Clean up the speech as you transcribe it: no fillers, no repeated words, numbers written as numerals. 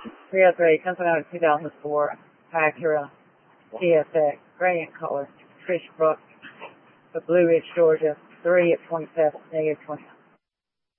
303 comes out of 2004 Acura TSX, gradient color, Trish Brooks, the Blue Ridge, Georgia, 3 at 27, negative 20.